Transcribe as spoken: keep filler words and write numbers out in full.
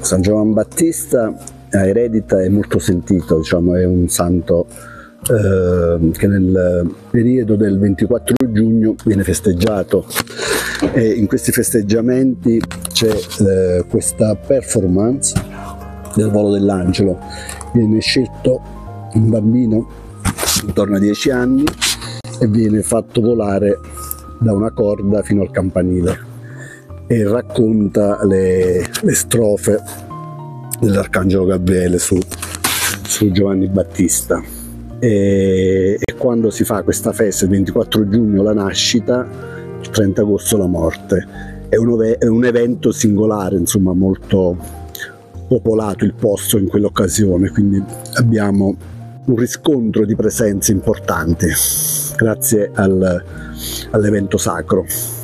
San Giovanni Battista eredita è molto sentito, diciamo, è un santo eh, che nel periodo del ventiquattro giugno viene festeggiato, e in questi festeggiamenti c'è eh, questa performance del volo dell'angelo. Viene scelto un bambino intorno a dieci anni e viene fatto volare da una corda fino al campanile e racconta le, le strofe dell'Arcangelo Gabriele su, su Giovanni Battista. E, e quando si fa questa festa, il ventiquattro giugno la nascita, il trenta agosto la morte. È un, è un evento singolare, insomma, molto popolato il posto in quell'occasione, quindi abbiamo un riscontro di presenze importanti grazie al, all'evento sacro.